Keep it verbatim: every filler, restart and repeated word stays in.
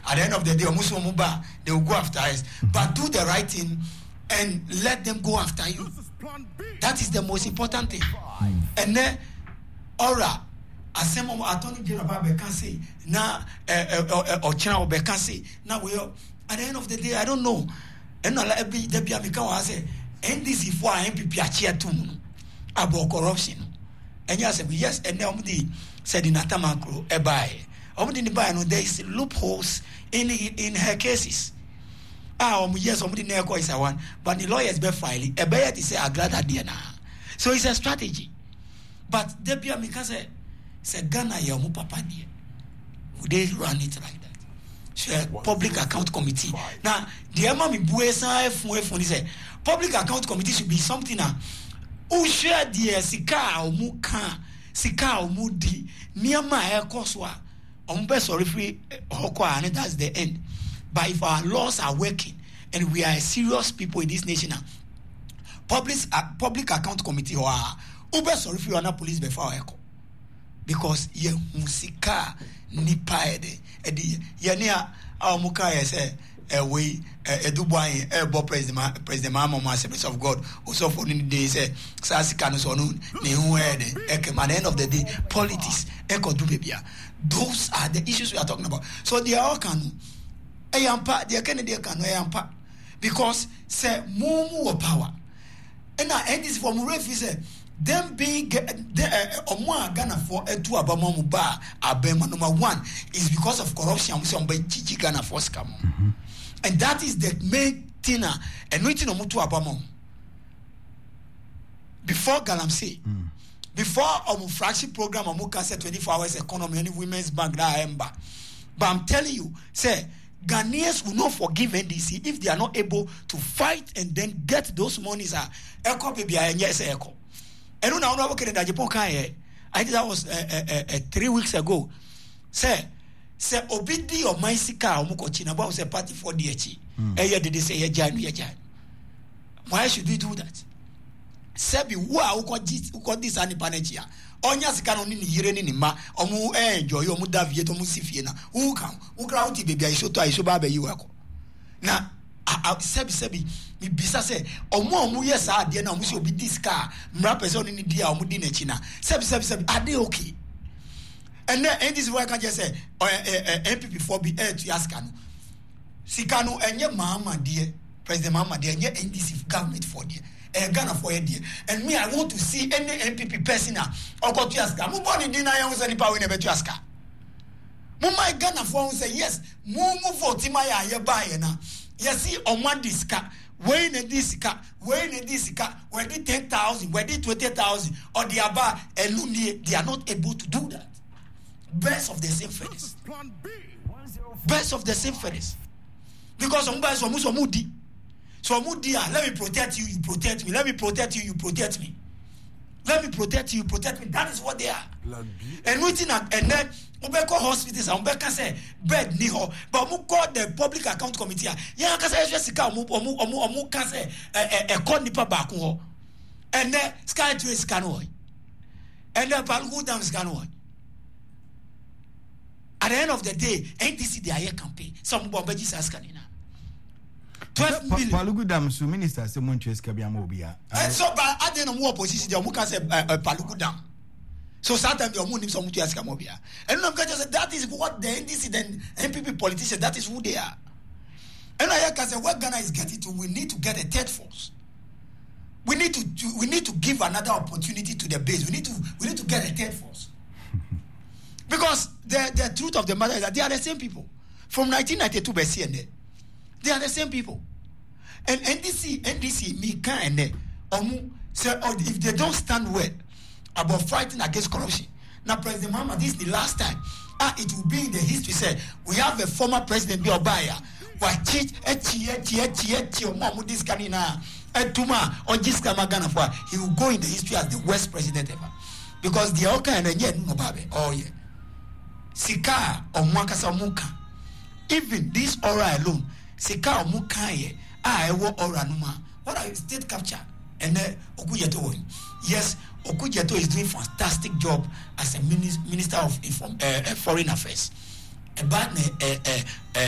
at the end of the day, they will go after us. But do the right thing and let them go after you. That is the most important thing. Mm. And then, Ora, as some Attorney General can say, now, or China can say, now we are, at the end of the day, I don't know. And I'll be the Biamica say, and this is why M P P are cheer to about corruption. And yes, yes, and now the said in Atamakro, a buy. Omdi ni buy no, there is loopholes in in her cases. Ah, um, yes, Omdi Neko is a one, but the lawyers be filing. A buyer is a glad idea now. So it's a strategy. But the Biamica say, say Ghana yamu papa dear. Would they run it like that? Sure, public account committee. Now, the Emma mi buesa F F when he say public account committee should be something now. Who share the sika or muka sika or mudi niama air koswa on best sorry free hokwa and that's the end. But if our laws are working and we are serious people in this nation now, public uh, public account committee or ube sorry free on police before echo because ye musika nipa ede edi ye nia our muka ye say away a Dubai airborne president president Mama Service of God also for the day say Sasika no so no ne hu ede at the end of the day politics eko do bebia. Those are the issues we are talking about. So they are all can ayampa they can they can ayampa because say mumu power and now and this for Murefi say them being the omo Ghana for etu abamamu ba abema number one is because of corruption some by Gigi Ghana for scam. And that is the main thing. And waiting on Mutu Abamon. Before Galamsey, mm. before our flagship program, Amuka said twenty-four hours economy, and women's bank, but I'm telling you, say, Ghanaians will not forgive N D C if they are not able to fight and then get those monies. Echo baby, and yes, echo. And now, I'm working at Japan. I think that was uh, uh, uh, three weeks ago. Say, say obidi or my sika omuko china ba say party for D H. Eh did they say ye janu ye jan. Why should we do that? Sebi wa uko this uko this ani panechia. Onya sika no ni yire ni ma omu enjoy omu davie to mu sifie na. Who kan? Who crowd ti baby iso to iso ba ba yi wako. Na sebi sebi mi bisa say omu omu yes ade na omu si obi this car mra person ni dia omu di na china. Sebi sebi sebi ade okay. And then and this is why I can just say uh, uh, uh, M P P four be air to ask Kanu. Sikano and your mama dear, President Mama dear, and your N D C government for dear, and Ghana for a dear. And me, I want to see any M P P person or go to ask Kanu. Muboni dinner, I was any power never to ask her. Mumma Ghana for say yes, Mumu for Timaya, you buy now. You see, on one disca, when a disca, when a disca, when they ten thousand, when they twenty thousand, or the Abba, and they are not able to do that. Best of the same furnace. Best of the same furnace. Because some guys are mudi. So mudi, let me protect you, you protect me. Let me protect you, you protect me. Let me protect you, you protect me. That is what they are. And waiting and then we call hospitals and we can say bed ni ho. But we call the public account committee. Yeah, can say just sika omu omu omu omu can say a a call nipa back ho. And then sky to scan ho. And then Palugu down scan ho. At the end of the day, N D C they are here campaign. Some bombages are scanning now. Twelve million. Palugu dam su minister se montres kabiamo bia. So, but I didn't know opposition. They muka say Palugu dam. So sometimes they are some to ask Kamobia. And I'm going to say that is what the N D C then N P P politicians. That is who they are. And I can say what Ghana is getting to. We need to get a third force. We need to, to we need to give another opportunity to the base. We need to we need to get a third force. Because the, the truth of the matter is that they are the same people. From nineteen ninety-two, they are the same people. And N D C, N D C, me can and say, oh, if they don't stand well about fighting against corruption. Now, President Mahama, this is the last time. Ah, it will be in the history. Say we have a former president, Bill Obaya, who cheat, echi, echi, echi, echi, omo this kanina, etuma, or this kamagana for. He will go in the history as the worst president ever, because the oka and yet no babe. Oh yeah. Sika or Mwakasa Muka. Even this aura alone, Sika or Muka ye, I will aura numa. What are state capture? And then Okuyeto. Yes, Okuyeto is doing fantastic job as a minister of uh, foreign affairs. But uh, uh, uh,